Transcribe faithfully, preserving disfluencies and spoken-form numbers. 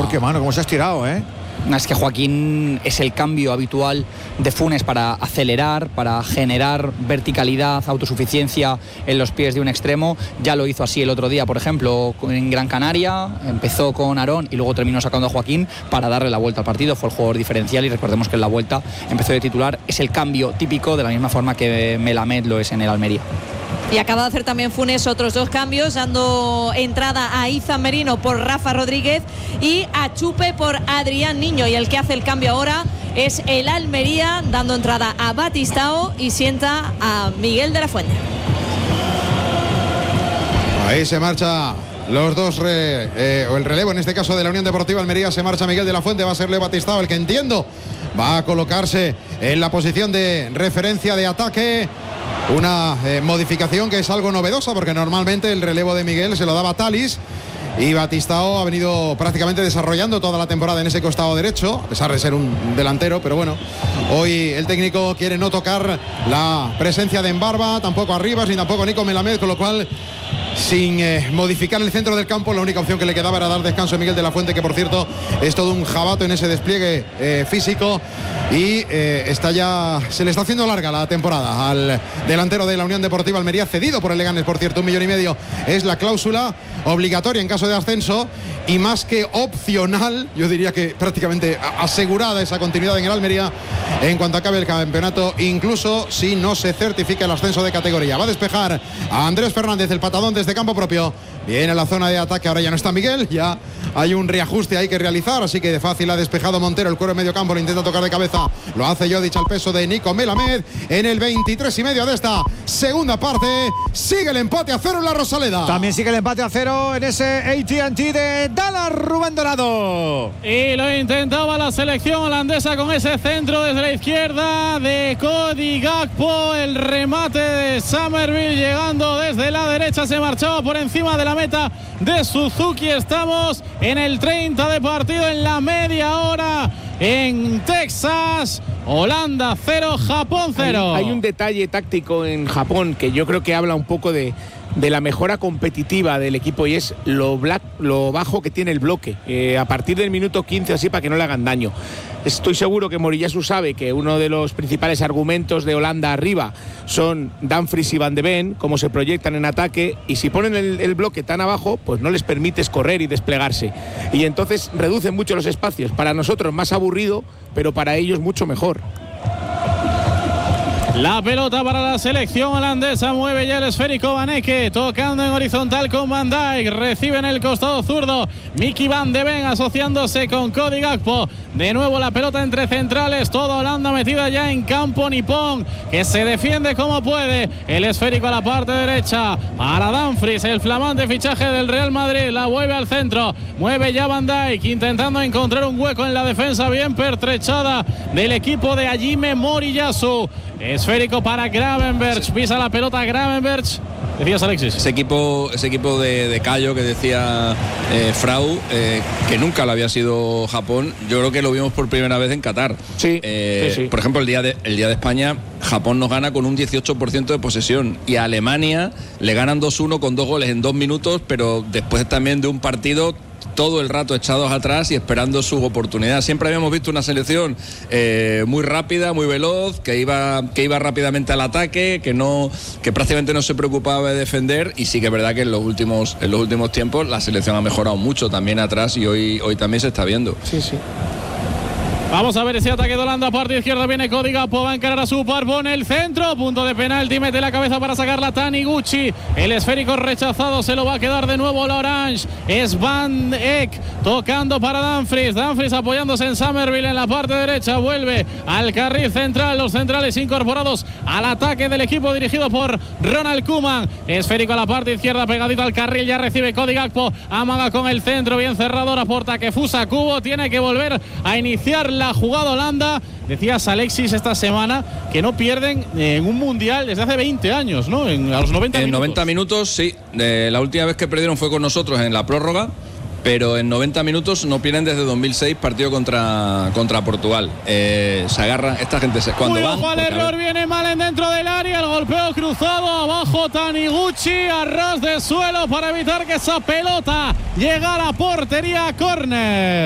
Porque, mano, cómo se ha estirado, ¿eh? Es que Joaquín es el cambio habitual de Funes para acelerar, para generar verticalidad, autosuficiencia en los pies de un extremo. Ya lo hizo así el otro día, por ejemplo, en Gran Canaria. Empezó con Aarón y luego terminó sacando a Joaquín para darle la vuelta al partido. Fue el jugador diferencial y recordemos que en la vuelta empezó de titular. Es el cambio típico, de la misma forma que Melamed lo es en el Almería. Y acaba de hacer también Funes otros dos cambios, dando entrada a Izan Merino por Rafa Rodríguez y a Chupe por Adrián Niño. Y el que hace el cambio ahora es el Almería, dando entrada a Batistao y sienta a Miguel de la Fuente. Ahí se marcha los dos, re, eh, o el relevo en este caso de la Unión Deportiva Almería. Se marcha Miguel de la Fuente, va a ser Leo Batistao el que, entiendo, va a colocarse en la posición de referencia de ataque. Una eh, modificación que es algo novedosa, porque normalmente el relevo de Miguel se lo daba Talis y Batistao ha venido prácticamente desarrollando toda la temporada en ese costado derecho, a pesar de ser un delantero. Pero bueno, hoy el técnico quiere no tocar la presencia de Embarba, tampoco Arribas ni tampoco Nico Melamed, con lo cual, sin eh, modificar el centro del campo, la única opción que le quedaba era dar descanso a Miguel de la Fuente, que por cierto es todo un jabato en ese despliegue eh, físico, y eh, está ya, se le está haciendo larga la temporada al delantero de la Unión Deportiva Almería, cedido por el Leganés, por cierto. Un millón y medio es la cláusula obligatoria en caso de ascenso, y más que opcional, yo diría que prácticamente asegurada esa continuidad en el Almería en cuanto acabe el campeonato, incluso si no se certifica el ascenso de categoría. Va a despejar a Andrés Fernández, el patadón desde campo propio. Viene a la zona de ataque, ahora ya no está Miguel, ya hay un reajuste ahí que realizar, así que de fácil ha despejado Montero, el cuero en medio campo, lo intenta tocar de cabeza, lo hace Jodic al peso de Nico Melamed en el veintitrés y medio de esta segunda parte. Sigue el empate a cero en la Rosaleda. También sigue el empate a cero en ese A T and T de Dallas, Rubén Dorado. Y lo intentaba la selección holandesa con ese centro desde la izquierda de Cody Gakpo, el remate de Summerville llegando desde la derecha, se marchaba por encima de la meta de Suzuki. Estamos en el treinta de partido, en la media hora en Texas. Holanda cero, Japón cero. Hay, hay un detalle táctico en Japón que yo creo que habla un poco de, de la mejora competitiva del equipo, y es lo, black, lo bajo que tiene el bloque. Eh, a partir del minuto quince así, para que no le hagan daño. Estoy seguro que Moriyasu sabe que uno de los principales argumentos de Holanda arriba son Dumfries y Van de Ven, cómo se proyectan en ataque, y si ponen el, el bloque tan abajo, pues no les permites correr y desplegarse. Y entonces reducen mucho los espacios. Para nosotros más aburrido, pero para ellos mucho mejor. La pelota para la selección holandesa, mueve ya el esférico Vaneke, tocando en horizontal con Van Dijk, recibe en el costado zurdo Mickey Van de Ven asociándose con Cody Gakpo. De nuevo la pelota entre centrales, toda Holanda metida ya en campo nipón, que se defiende como puede. El esférico a la parte derecha para Dumfries, el flamante fichaje del Real Madrid, la vuelve al centro, mueve ya Van Dijk intentando encontrar un hueco en la defensa bien pertrechada del equipo de Hajime Moriyasu. Esférico para Gravenberch, pisa la pelota Gravenberch. Decías, Alexis. Ese equipo, ese equipo de, de Cayo que decía eh, Frau, eh, que nunca lo había sido Japón, yo creo que lo vimos por primera vez en Qatar. Sí, eh, sí, sí. Por ejemplo, el día, de, el día de España, Japón nos gana con un dieciocho por ciento de posesión, y a Alemania le ganan dos uno con dos goles en dos minutos, pero después también de un partido todo el rato echados atrás y esperando su oportunidad. Siempre habíamos visto una selección eh, muy rápida, muy veloz, que iba, que iba rápidamente al ataque, que no, que prácticamente no se preocupaba de defender, y sí que es verdad que en los últimos, en los últimos tiempos la selección ha mejorado mucho también atrás, y hoy, hoy también se está viendo. Sí, sí. Vamos a ver ese ataque de Holanda, parte izquierda viene Cody Gakpo, va a encarar a su par, pone el centro, punto de penalti, mete la cabeza para sacarla Taniguchi, el esférico rechazado, se lo va a quedar de nuevo la Orange, es Van Eck tocando para Dumfries, Dumfries apoyándose en Summerville en la parte derecha, vuelve al carril central, los centrales incorporados al ataque del equipo dirigido por Ronald Koeman, esférico a la parte izquierda pegadito al carril, ya recibe Cody Gakpo, amaga con el centro, bien cerrado, aporta que Fusa Kubo, tiene que volver a iniciar la jugada Holanda. Decías, Alexis, esta semana que no pierden en un mundial desde hace veinte años, ¿no? En, a los noventa en minutos. noventa minutos, sí. Eh, la última vez que perdieron fue con nosotros en la prórroga, pero en noventa minutos no pierden desde dos mil seis, partido contra, contra Portugal. Eh, se agarra, esta gente se, cuando Uy, van... ojo al error, viene Malen dentro del área, el golpeo cruzado, abajo Taniguchi, a ras de suelo para evitar que esa pelota llegara a portería, córner.